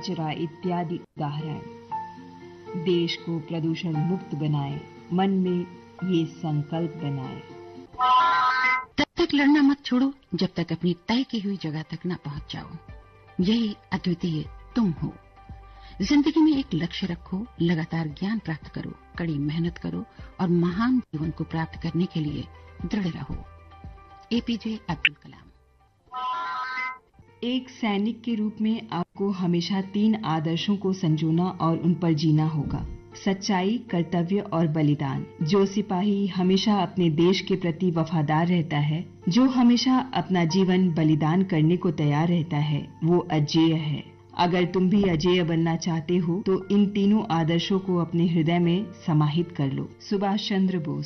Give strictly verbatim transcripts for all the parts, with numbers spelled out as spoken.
कचरा इत्यादि उदाहरण। देश को प्रदूषण मुक्त बनाएं, मन में ये संकल्प बनाएं। तब तक लड़ना मत छोड़ो जब तक अपनी तय की हुई जगह तक न पहुंच जाओ। यही अद्वितीय तुम हो। जिंदगी में एक लक्ष्य रखो, लगातार ज्ञान प्राप्त करो, कड़ी मेहनत करो और महान जीवन को प्राप्त करने के लिए दृढ़ रहो। एपीजे अब्दुल कलाम। एक सैनिक के रूप में आपको हमेशा तीन आदर्शों को संजोना और उन पर जीना होगा: सच्चाई, कर्तव्य और बलिदान। जो सिपाही हमेशा अपने देश के प्रति वफादार रहता है, जो हमेशा अपना जीवन बलिदान करने को तैयार रहता है, वो अजेय है। अगर तुम भी अजेय बनना चाहते हो तो इन तीनों आदर्शों को अपने हृदय में समाहित कर लो। सुभाष चंद्र बोस।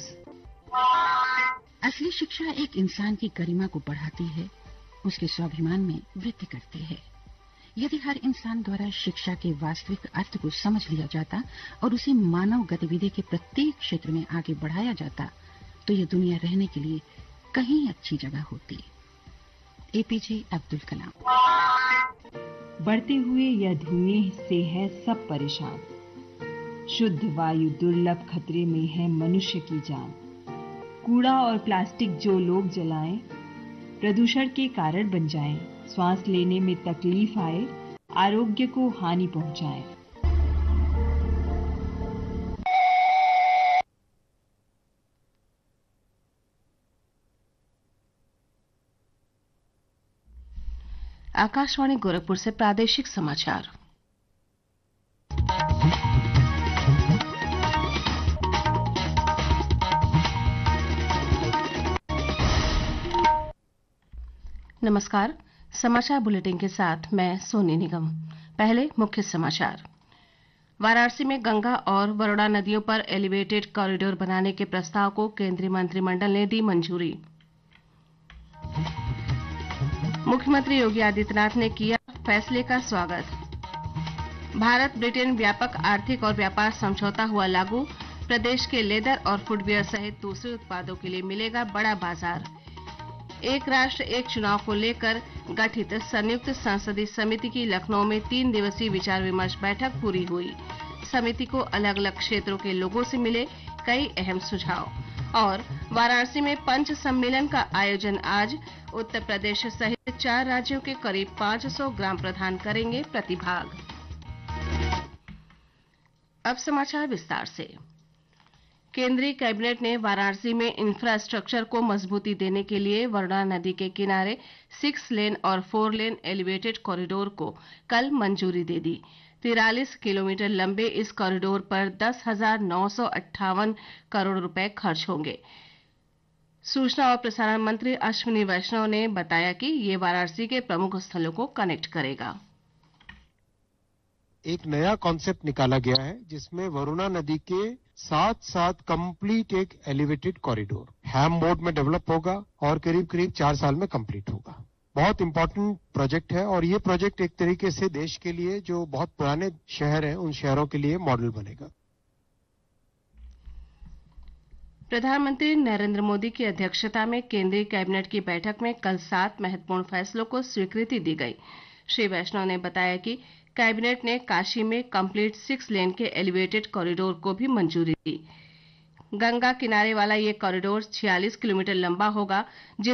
असली शिक्षा एक इंसान की गरिमा को बढ़ाती है, उसके स्वाभिमान में वृद्धि करती है। यदि हर इंसान द्वारा शिक्षा के वास्तविक अर्थ को समझ लिया जाता और उसे मानव गतिविधि के प्रत्येक क्षेत्र में आगे बढ़ाया जाता तो ये दुनिया रहने के लिए कहीं अच्छी जगह होती। एपीजे अब्दुल कलाम। बढ़ते हुए यह धुएं से है सब परेशान। शुद्ध वायु दुर्लभ खतरे में है मनुष्य की जान। कूड़ा और प्लास्टिक जो लोग जलाएं, प्रदूषण के कारण बन जाएं, श्वास लेने में तकलीफ आए, आरोग्य को हानि पहुंचाएं। आकाशवाणी गोरखपुर से प्रादेशिक समाचार। नमस्कार, समाचार बुलेटिन के साथ मैं सोनी निगम। पहले मुख्य समाचार। वाराणसी में गंगा और वरुणा नदियों पर एलिवेटेड कॉरिडोर बनाने के प्रस्ताव को केंद्रीय मंत्रिमंडल ने दी मंजूरी। मुख्यमंत्री योगी आदित्यनाथ ने किया फैसले का स्वागत। भारत ब्रिटेन व्यापक आर्थिक और व्यापार समझौता हुआ लागू। प्रदेश के लेदर और फुटवियर सहित दूसरे उत्पादों के लिए मिलेगा बड़ा बाजार। एक राष्ट्र एक चुनाव को लेकर गठित संयुक्त संसदीय समिति की लखनऊ में तीन दिवसीय विचार विमर्श बैठक पूरी हुई। समिति को अलग अलग क्षेत्रों के लोगों से मिले कई अहम सुझाव। और वाराणसी में पंच सम्मेलन का आयोजन आज। उत्तर प्रदेश सहित चार राज्यों के करीब पाँच सौ ग्राम प्रधान करेंगे प्रतिभाग। अब समाचार विस्तार से। केंद्रीय कैबिनेट ने वाराणसी में इंफ्रास्ट्रक्चर को मजबूती देने के लिए वरुणा नदी के किनारे सिक्स लेन और फोर लेन एलिवेटेड कॉरिडोर को कल मंजूरी दे दी। तिरालीस किलोमीटर लंबे इस कॉरिडोर पर दस हजार नौ सौ अट्ठावन करोड़ रुपए खर्च होंगे। सूचना और प्रसारण मंत्री अश्विनी वैष्णव ने बताया कि ये वाराणसी के प्रमुख स्थलों को कनेक्ट करेगा। एक नया कॉन्सेप्ट निकाला गया है जिसमें वरुणा नदी के साथ साथ कंप्लीट एक एलिवेटेड कॉरिडोर हैम मोड में डेवलप होगा और करीब करीब चार साल में कंप्लीट होगा। बहुत इंपॉर्टेंट प्रोजेक्ट है और ये प्रोजेक्ट एक तरीके से देश के लिए जो बहुत पुराने शहर हैं उन शहरों के लिए मॉडल बनेगा। प्रधानमंत्री नरेंद्र मोदी की अध्यक्षता में केंद्रीय कैबिनेट की बैठक में कल सात महत्वपूर्ण फैसलों को स्वीकृति दी गई। श्री वैष्णव ने बताया कि कैबिनेट ने काशी में कंप्लीट सिक्स लेन के एलिवेटेड कॉरिडोर को भी मंजूरी दी। गंगा किनारे वाला ये कॉरिडोर छियालीस किलोमीटर लंबा होगा, जिस